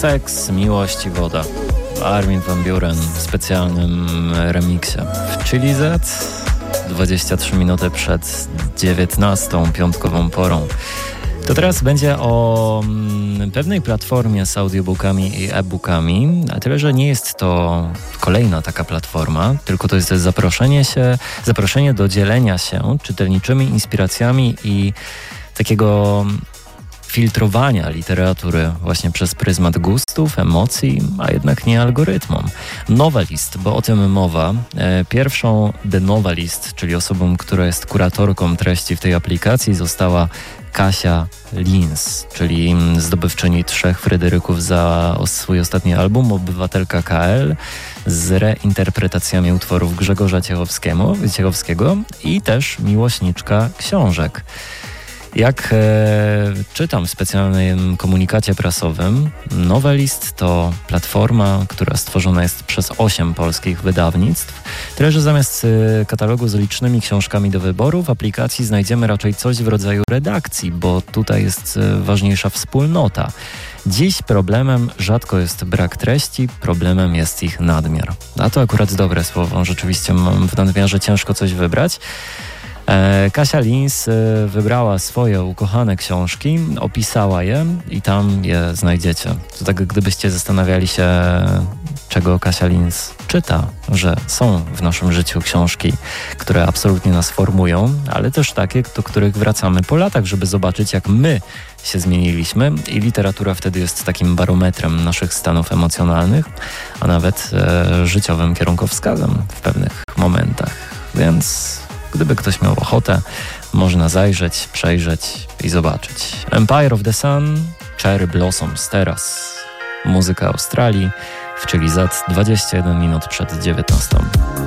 Seks, miłość i woda. Armin van Buuren w specjalnym remiksie. W Chili Z 23 minuty przed 19, piątkową porą. To teraz będzie o pewnej platformie z audiobookami i e-bookami, a tyle, że nie jest to kolejna taka platforma, tylko to jest zaproszenie do dzielenia się czytelniczymi inspiracjami i takiego filtrowania literatury właśnie przez pryzmat gustów, emocji, a jednak nie algorytmom. Novelist, bo o tym mowa. Pierwszą The Novelist, czyli osobą, która jest kuratorką treści w tej aplikacji, została Kasia Lins, czyli zdobywczyni 3 Fryderyków za swój ostatni album, obywatelka KL, z reinterpretacjami utworów Grzegorza Ciechowskiego i też miłośniczka książek. Jak czytam w specjalnym komunikacie prasowym, Novelist to platforma, która stworzona jest przez 8 polskich wydawnictw. Tyle, że zamiast katalogu z licznymi książkami do wyboru w aplikacji znajdziemy raczej coś w rodzaju redakcji, bo tutaj jest ważniejsza wspólnota. Dziś problemem rzadko jest brak treści, problemem jest ich nadmiar. A to akurat dobre słowo, rzeczywiście mam w nadmiarze ciężko coś wybrać. Kasia Lins wybrała swoje ukochane książki, opisała je i tam je znajdziecie. To tak gdybyście zastanawiali się, czego Kasia Lins czyta, że są w naszym życiu książki, które absolutnie nas formują, ale też takie, do których wracamy po latach, żeby zobaczyć, jak my się zmieniliśmy i literatura wtedy jest takim barometrem naszych stanów emocjonalnych, a nawet życiowym kierunkowskazem w pewnych momentach. Więc gdyby ktoś miał ochotę, można zajrzeć, przejrzeć i zobaczyć. Empire of the Sun, Cherry Blossoms teraz. Muzyka Australii w Chili Z 21 minut przed 19.